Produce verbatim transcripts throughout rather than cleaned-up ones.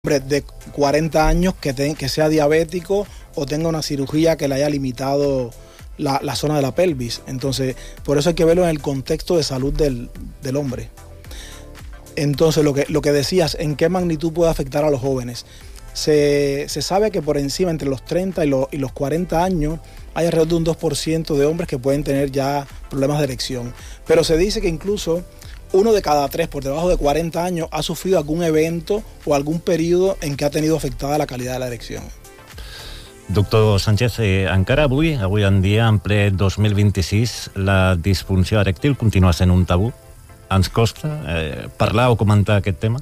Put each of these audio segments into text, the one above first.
hombre de cuarenta años que, te, que sea diabético o tenga una cirugía que le haya limitado la, la zona de la pelvis. Entonces, por eso hay que verlo en el contexto de salud del, del hombre. Entonces, lo que, lo que decías, ¿en qué magnitud puede afectar a los jóvenes? Se, se sabe que por encima, entre los treinta y los, y los cuarenta años, hay alrededor de un dos por ciento de hombres que pueden tener ya problemas de erección. Pero se dice que incluso uno de cada tres por debajo de cuarenta años ha sufrido algún evento o algún periodo en que ha tenido afectada la calidad de la erección. Doctor Sánchez, eh, encara avui, avui en dia, en ple dos mil vint-i-sis, la disfunció erèctil continua sent un tabú? Ens costa eh, parlar o comentar aquest tema?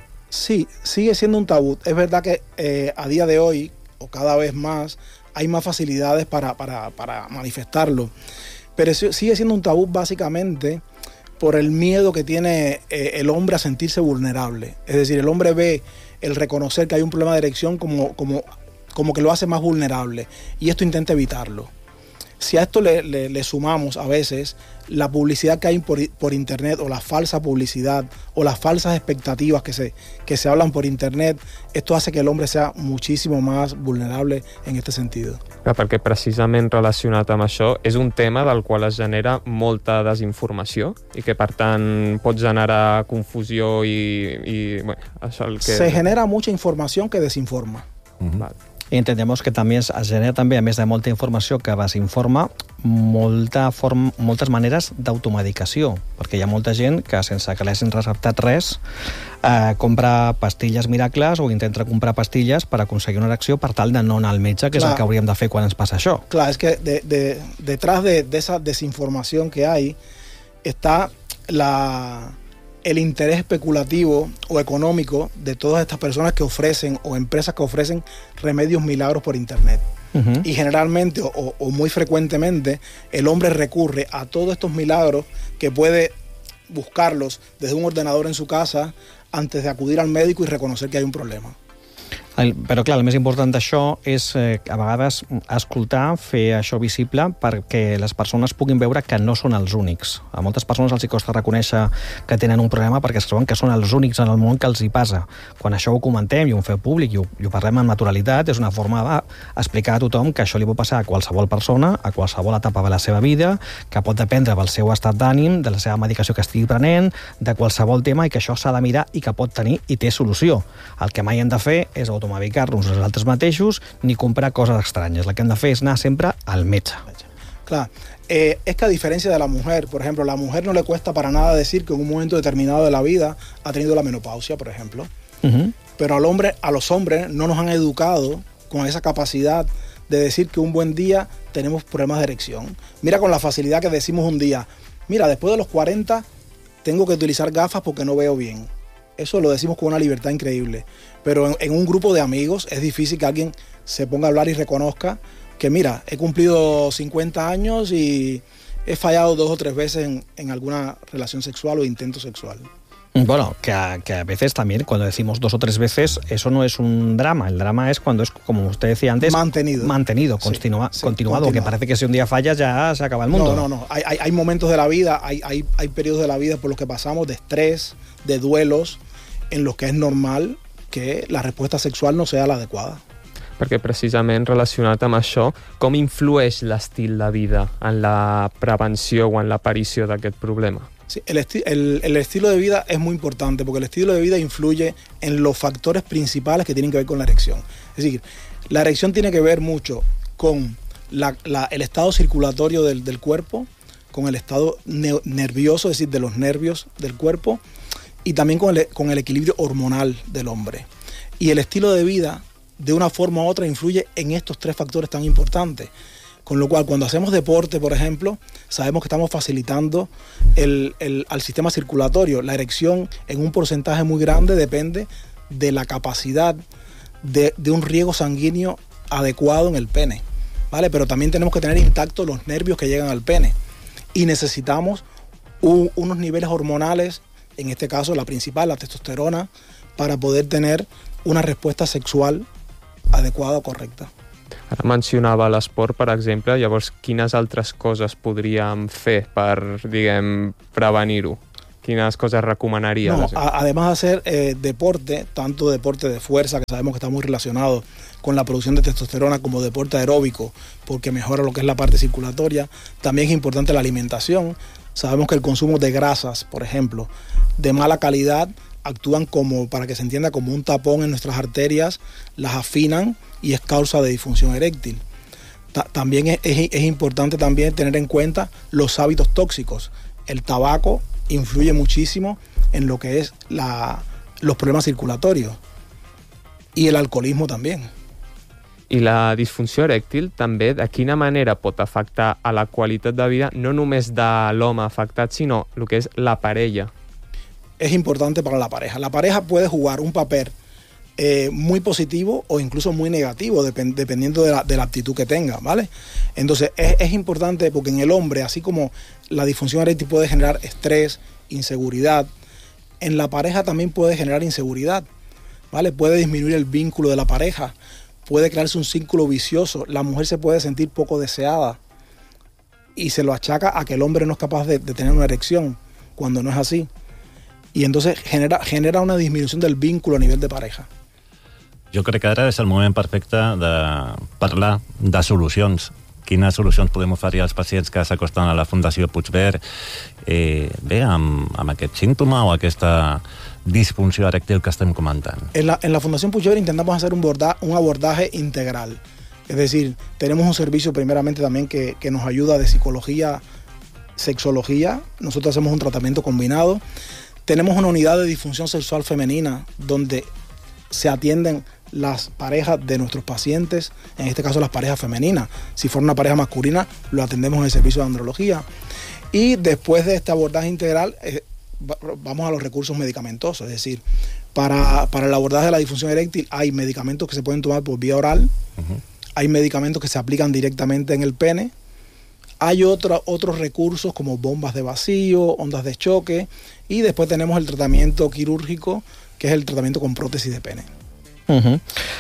Sí, sigue siendo un tabú. Es verdad que eh, a día de hoy, o cada vez más, hay más facilidades para, para, para manifestarlo. Pero sigue siendo un tabú básicamente por el miedo que tiene eh, el hombre a sentirse vulnerable. Es decir, el hombre ve el reconocer que hay un problema de erección como, como, como que lo hace más vulnerable, y esto intenta evitarlo. Si a esto le, le, le sumamos a veces la publicidad que hay por, por internet, o la falsa publicidad, o las falsas expectativas que se, que se hablan por internet, esto hace que el hombre sea muchísimo más vulnerable en este sentido. Clar, perquè precisament relacionat amb això és un tema del qual es genera molta desinformació i que per tant pot generar confusió i, i bueno, això el que... Se genera mucha información que desinforma. Uh-huh. Vale. I entendemos que també es genera també, a més de molta informació que desinforma, molta forma, moltes maneres d'automedicació, perquè hi ha molta gent que sense que l'hagin receptat res eh, compra pastilles miracles o intenta comprar pastilles per aconseguir una erecció per tal de no anar al metge, que Clar. És el que hauríem de fer quan ens passa això. Clar, és que de, de, detrás de, de esa desinformación que hay está la... el interés especulativo o económico de todas estas personas que ofrecen, o empresas que ofrecen remedios milagros por internet. Uh-huh. Y generalmente o, o muy frecuentemente el hombre recurre a todos estos milagros que puede buscarlos desde un ordenador en su casa antes de acudir al médico y reconocer que hay un problema. El, però clar, el més important d'això és eh, a vegades escoltar, fer això visible perquè les persones puguin veure que no són els únics. A moltes persones els hi costa reconèixer que tenen un problema perquè es creuen que són els únics en el món que els hi passa. Quan això ho comentem i ho fem públic i ho, i ho parlem amb naturalitat, és una forma d'explicar a tothom que això li pot passar a qualsevol persona, a qualsevol etapa de la seva vida, que pot dependre del seu estat d'ànim, de la seva medicació que estigui prenent, de qualsevol tema, i que això s'ha de mirar i que pot tenir i té solució. El que mai hem de fer és automedicar-nos nosaltres mateixos ni comprar coses estranyes. El que hem de fer és anar sempre al metge. Claro, eh, es que a diferencia de la mujer, por ejemplo, a la mujer no le cuesta para nada decir que en un momento determinado de la vida ha tenido la menopausia, por ejemplo. Uh-huh. Pero al hombre, a los hombres no nos han educado con esa capacidad de decir que un buen día tenemos problemas de erección. Mira con la facilidad que decimos un día, mira, después de los cuarenta tengo que utilizar gafas porque no veo bien. Eso lo decimos con una libertad increíble. Pero en, en un grupo de amigos es difícil que alguien se ponga a hablar y reconozca que, mira, he cumplido cincuenta años y he fallado dos o tres veces en, en alguna relación sexual o intento sexual. Bueno, que a, que a veces también cuando decimos dos o tres veces, eso no es un drama. El drama es cuando es, como usted decía antes, mantenido, mantenido continua, sí, sí, continuado, continuado, que parece que si un día fallas ya se acaba el mundo. No, no, no. Hay, hay, hay momentos de la vida, hay, hay, hay periodos de la vida por los que pasamos de estrés, de duelos, en los que es normal que la respuesta sexual no sea la adequada. Perquè precisament relacionat amb això, com influeix l'estil de vida en la prevenció o en l'aparició d'aquest problema? Sí, el, esti el, el estilo de vida es muy importante porque el estilo de vida influye en los factores principales que tienen que ver con la erección. Es decir, la erección tiene que ver mucho con la, la, el estado circulatorio del, del cuerpo, con el estado nervioso, es decir, de los nervios del cuerpo, y también con el, con el equilibrio hormonal del hombre. Y el estilo de vida, de una forma u otra, influye en estos tres factores tan importantes. Con lo cual, cuando hacemos deporte, por ejemplo, sabemos que estamos facilitando el, el, al sistema circulatorio. La erección, en un porcentaje muy grande, depende de la capacidad de, de un riego sanguíneo adecuado en el pene, ¿vale? Pero también tenemos que tener intactos los nervios que llegan al pene. Y necesitamos un, unos niveles hormonales, en este caso la principal, la testosterona, para poder tener una respuesta sexual adequada o correcta. Ara mencionava l'esport, per exemple, llavors quines altres coses podríem fer per, diguem, prevenir-ho? quines coses recomanaries? No, a, además de hacer eh, deporte, tanto deporte de fuerza, que sabemos que está muy relacionado con la producción de testosterona, como deporte aeróbico, porque mejora lo que es la parte circulatoria. También es importante la alimentación. Sabemos que el consumo de grasas, por ejemplo, de mala calidad, actúan como, para que se entienda, como un tapón en nuestras arterias, las afinan y es causa de disfunción eréctil. Ta- también es, es, es importante también tener en cuenta los hábitos tóxicos. El tabaco influye muchísimo en lo que es la, los problemas circulatorios, y el alcoholismo también. I la disfunció erèctil també de quina manera pot afectar a la qualitat de vida no només de l'home afectat, sinó el que és la parella? Es importante para la pareja. La pareja puede jugar un papel eh, muy positivo o incluso muy negativo, depend, dependiendo de la, de la actitud que tenga, ¿vale? Entonces es, es importante porque en el hombre, así como la disfunción eréctil puede generar estrés, inseguridad, en la pareja también puede generar inseguridad, ¿vale? Puede disminuir el vínculo de la pareja, puede crearse un círculo vicioso, la mujer se puede sentir poco deseada y se lo achaca a que el hombre no es capaz de, de tener una erección, cuando no es así. Y entonces genera, genera una disminución del vínculo a nivel de pareja. Jo crec que ara és el moment perfecte de parlar de solucions. Quines solucions podem oferir als pacients que s'acosten a la Fundació Puigverd eh, bé, amb, amb aquest símptoma o aquesta disfunció erèctil que estem comentant? En la, en la Fundación Puigverd intentamos hacer un, borda, un abordaje integral. Es decir, tenemos un servicio primeramente también que, que nos ayuda de psicología, sexología. Nosotros hacemos un tratamiento combinado. Tenemos una unidad de disfunción sexual femenina donde se atienden las parejas de nuestros pacientes, en este caso las parejas femeninas. Si fuera una pareja masculina, lo atendemos en el servicio de andrología. Y después de este abordaje integral, eh, vamos a los recursos medicamentosos. Es decir, para, para el abordaje de la disfunción eréctil hay medicamentos que se pueden tomar por vía oral, uh-huh. Hay medicamentos que se aplican directamente en el pene, hay otro, otros recursos como bombas de vacío, ondas de choque, y después tenemos el tratamiento quirúrgico, que es el tratamiento con prótesis de pene. Uh-huh.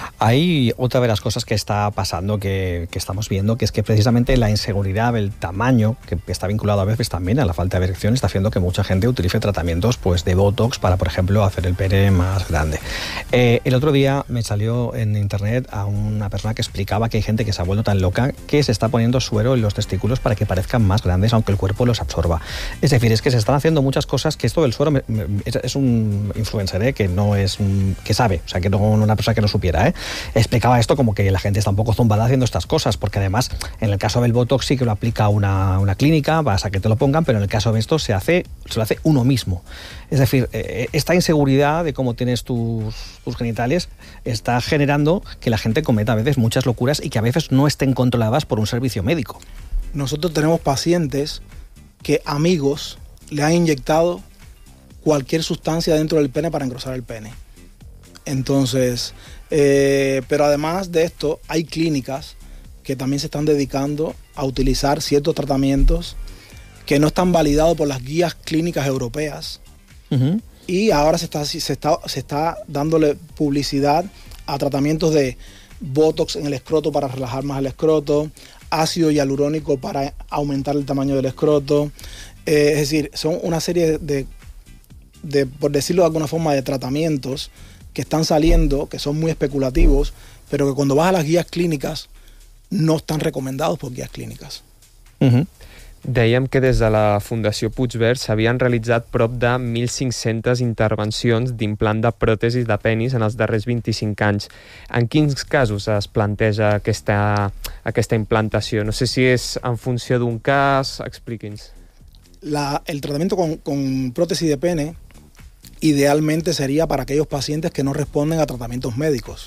Hay otra de las cosas que está pasando, que, que estamos viendo, que es que precisamente la inseguridad del tamaño, que está vinculado a veces también a la falta de erección, está haciendo que mucha gente utilice tratamientos pues, de Botox para, por ejemplo, hacer el pene más grande. Eh, el otro día me salió en internet a una persona que explicaba que hay gente que se ha vuelto tan loca que se está poniendo suero en los testículos para que parezcan más grandes, aunque el cuerpo los absorba. Es decir, es que se están haciendo muchas cosas, que esto del suero me, me, es, es un influencer, ¿eh? que no es un, que sabe, o sea, que no una persona que no supiera, ¿eh? explicaba esto como que la gente está un poco zumbada haciendo estas cosas, porque además en el caso del Botox sí que lo aplica una, una clínica, vas a que te lo pongan, pero en el caso de esto se hace, se lo hace uno mismo. Es decir, eh, esta inseguridad de cómo tienes tus, tus genitales está generando que la gente cometa a veces muchas locuras y que a veces no estén controladas por un servicio médico. Nosotros tenemos pacientes que amigos le han inyectado cualquier sustancia dentro del pene para engrosar el pene. Entonces, eh, pero además de esto, hay clínicas que también se están dedicando a utilizar ciertos tratamientos que no están validados por las guías clínicas europeas. Uh-huh. Y ahora se está, se, está, se está dándole publicidad a tratamientos de Botox en el escroto para relajar más el escroto, ácido hialurónico para aumentar el tamaño del escroto. Eh, es decir, son una serie de, de, por decirlo de alguna forma, de tratamientos que están saliendo, que son muy especulativos, pero que cuando vas a las guías clínicas no están recomendados por guías clínicas. Uh-huh. Dèiem que des de la Fundació Puigverd s'havien realitzat prop de mil cinc-centes intervencions d'implant de pròtesis de penis en els darrers vint-i-cinc anys. En quins casos es planteja aquesta, aquesta implantació? No sé si és en funció d'un cas, expliqui'ns. La, el tratamiento con, con prótesis de pene idealmente sería para aquellos pacientes que no responden a tratamientos médicos.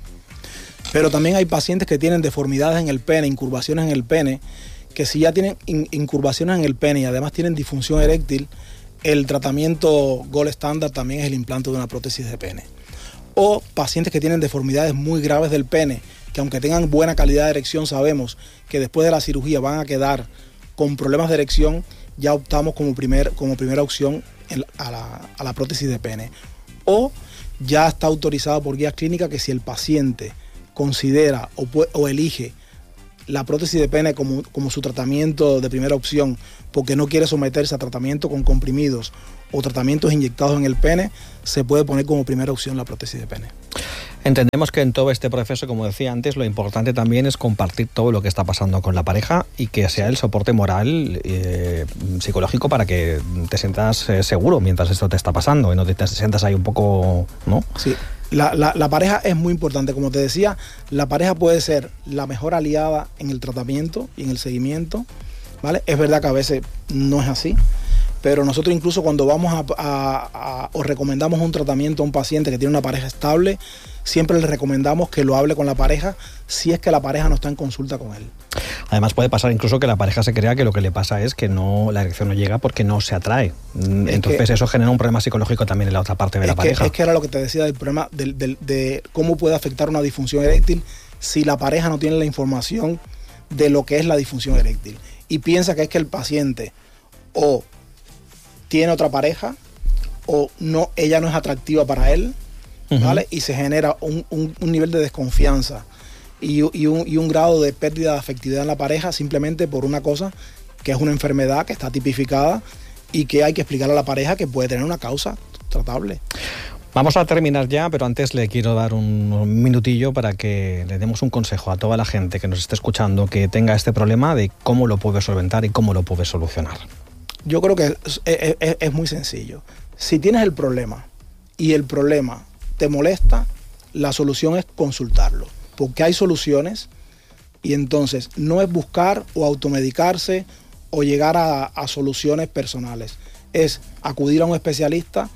Pero también hay pacientes que tienen deformidades en el pene, incurvaciones en el pene, que si ya tienen in, incurvaciones en el pene y además tienen disfunción eréctil, el tratamiento gold estándar también es el implante de una prótesis de pene. O pacientes que tienen deformidades muy graves del pene, que aunque tengan buena calidad de erección, sabemos que después de la cirugía van a quedar con problemas de erección, ya optamos como, primer, como primera opción A la, a la prótesis de pene. O ya está autorizado por guías clínicas que si el paciente considera o, puede, o elige la prótesis de pene como, como su tratamiento de primera opción, porque no quiere someterse a tratamiento con comprimidos o tratamientos inyectados en el pene, se puede poner como primera opción la prótesis de pene. Entendemos que en todo este proceso, como decía antes, lo importante también es compartir todo lo que está pasando con la pareja y que sea el soporte moral, eh, psicológico, para que te sientas eh, seguro mientras esto te está pasando y no te, te sientas ahí un poco, ¿no? Sí, la, la, la pareja es muy importante. Como te decía, la pareja puede ser la mejor aliada en el tratamiento y en el seguimiento, ¿vale? Es verdad que a veces no es así, pero nosotros incluso cuando vamos a, a, a o recomendamos un tratamiento a un paciente que tiene una pareja estable, siempre le recomendamos que lo hable con la pareja si es que la pareja no está en consulta con él. Además puede pasar incluso que la pareja se crea que lo que le pasa es que no, la erección no llega porque no se atrae. Entonces que, eso genera un problema psicológico también en la otra parte de la que, pareja. Es que era lo que te decía del problema de, de, de cómo puede afectar una disfunción eréctil si la pareja no tiene la información de lo que es la disfunción eréctil y piensa que es que el paciente o tiene otra pareja o no, ella no es atractiva para él, ¿vale? Uh-huh. Y se genera un, un, un nivel de desconfianza y, y, un, y un grado de pérdida de afectividad en la pareja simplemente por una cosa que es una enfermedad que está tipificada y que hay que explicar a la pareja que puede tener una causa tratable. Vamos a terminar ya, pero antes le quiero dar un minutillo para que le demos un consejo a toda la gente que nos esté escuchando que tenga este problema de cómo lo puede solventar y cómo lo puede solucionar. Yo creo que es, es, es, es muy sencillo. Si tienes el problema y el problema te molesta, la solución es consultarlo, porque hay soluciones y entonces no es buscar o automedicarse o llegar a, a soluciones personales, es acudir a un especialista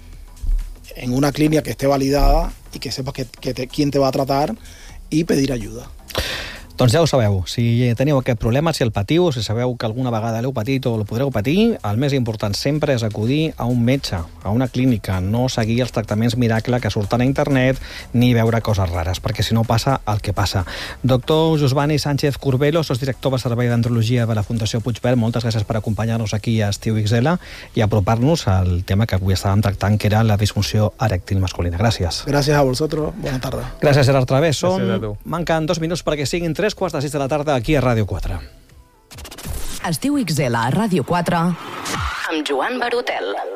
en una clínica que esté validada y que sepas que, que te, quién te va a tratar y pedir ayuda. Doncs ja ho sabeu, si teniu aquest problema, si el patiu, si sabeu que alguna vegada l'heu patit o el podreu patir, el més important sempre és acudir a un metge, a una clínica, no seguir els tractaments miracle que surten a internet ni veure coses rares, perquè si no passa el que passa. Doctor Josvani Sánchez Curbelo, sosdirector del Servei d'Andrologia de la Fundació Puigverd, moltes gràcies per acompanyar-nos aquí a Estiu X L i apropar-nos al tema que avui estàvem tractant, que era la disfunció erèctil masculina. Gràcies. Gràcies a vosotros, bona tarda. Gràcies, Gerard Travé. Són... Manquen dos minuts perquè siguin tres quarts de sis de la tarda aquí a Ràdio quatre. Estiu X L a Ràdio quatre amb Joan Barotel.